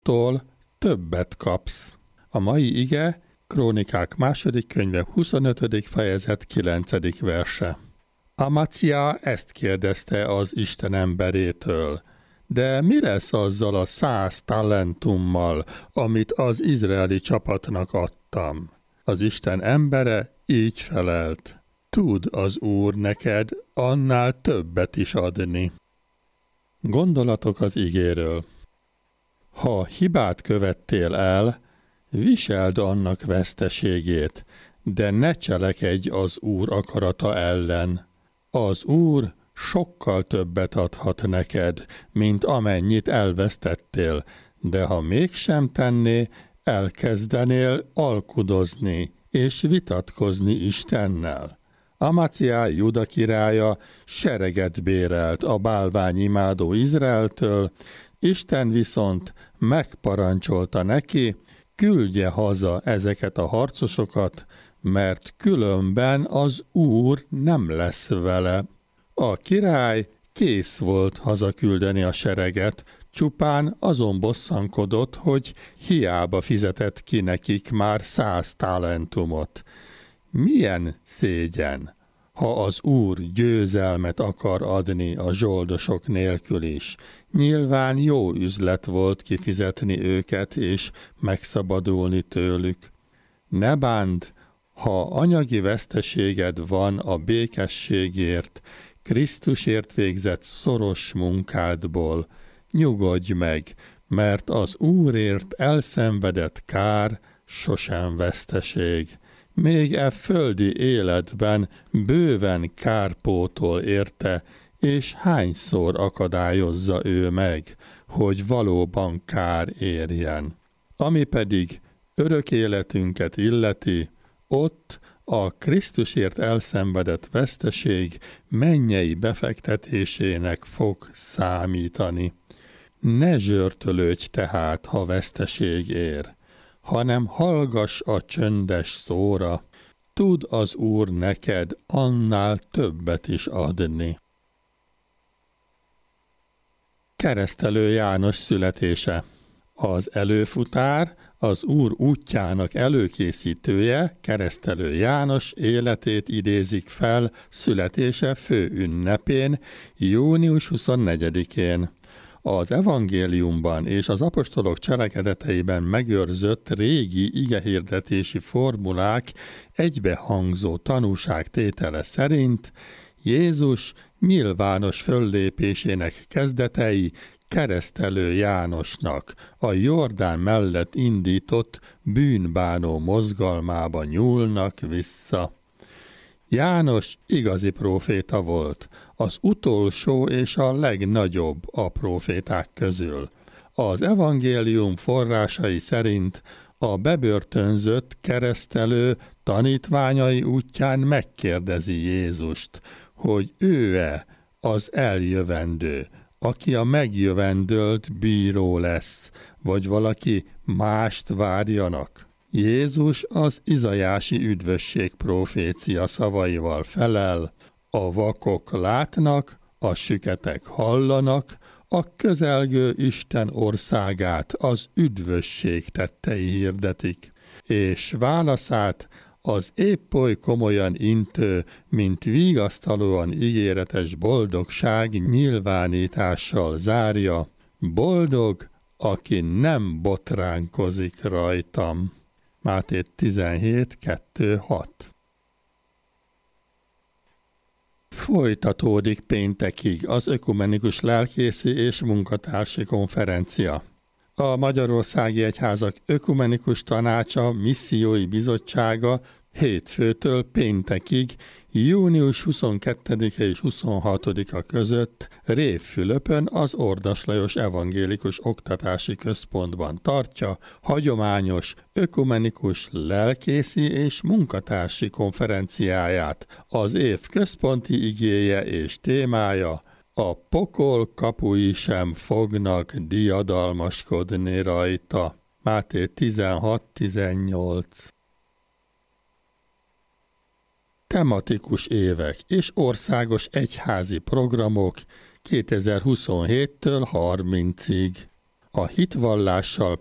tól többet kapsz. A mai ige Krónikák 2. könyve 25. fejezet 9. verse. Amacsia ezt kérdezte az Isten emberétől: de mi lesz azzal a 100 talentummal, amit az izraeli csapatnak adtam? Az Isten embere így felelt: tud az Úr neked annál többet is adni. Gondolatok az igéről. Ha hibát követtél el, viseld annak veszteségét, de ne cselekedj az Úr akarata ellen. Az Úr sokkal többet adhat neked, mint amennyit elvesztettél, de ha mégsem tenné, elkezdenél alkudozni és vitatkozni Istennel. Amacsia Juda királya sereget bérelt a bálványimádó Izraeltől, Isten viszont megparancsolta neki, küldje haza ezeket a harcosokat, mert különben az Úr nem lesz vele. A király kész volt hazaküldeni a sereget, csupán azon bosszankodott, hogy hiába fizetett ki nekik már 100 talentumot. Milyen szégyen, ha az Úr győzelmet akar adni a zsoldosok nélkül is. Nyilván jó üzlet volt kifizetni őket és megszabadulni tőlük. Ne bánd, ha anyagi veszteséged van a békességért, Krisztusért végzett szoros munkádból, nyugodj meg, mert az Úrért elszenvedett kár sosem veszteség. Még e földi életben bőven kárpótol érte, és hányszor akadályozza ő meg, hogy valóban kár érjen. Ami pedig örök életünket illeti, ott a Krisztusért elszenvedett veszteség mennyei befektetésének fog számítani. Ne zsörtölődj tehát, ha veszteség ér, hanem hallgass a csöndes szóra, tud az Úr neked annál többet is adni. Keresztelő János születése. Az előfutár, az Úr útjának előkészítője, Keresztelő János életét idézik fel születése főünnepén, június 24-én. Az evangéliumban és az apostolok cselekedeteiben megőrzött régi igehirdetési formulák egybehangzó tanúságtétele szerint Jézus nyilvános föllépésének kezdetei Keresztelő Jánosnak a Jordán mellett indított bűnbánó mozgalmába nyúlnak vissza. János igazi próféta volt, az utolsó és a legnagyobb a próféták közül. Az evangélium forrásai szerint a bebörtönzött keresztelő tanítványai útján megkérdezi Jézust, hogy ő-e az eljövendő, aki a megjövendölt bíró lesz, vagy valaki mást várjanak. Jézus az izajási üdvösség profécia szavaival felel: a vakok látnak, a süketek hallanak, a közelgő Isten országát az üdvösség tettei hirdetik. És válaszát az épp oly komolyan intő, mint vigasztalóan ígéretes boldogság nyilvánítással zárja: boldog, aki nem botránkozik rajtam. Máté 17:2-6. Folytatódik péntekig az Ökumenikus Lelkészi és Munkatársi Konferencia. A Magyarországi Egyházak Ökumenikus Tanácsa Missziói Bizottsága hétfőtől péntekig, június 22-e és 26-a között Révfülöpön az Ordas Lajos Evangélikus Oktatási Központban tartja hagyományos ökumenikus lelkészi és munkatársi konferenciáját. Az év központi igéje és témája: a pokol kapui sem fognak diadalmaskodni rajta. Máté 16-18. Tematikus évek és országos egyházi programok 2027-től 30-ig. A hitvallással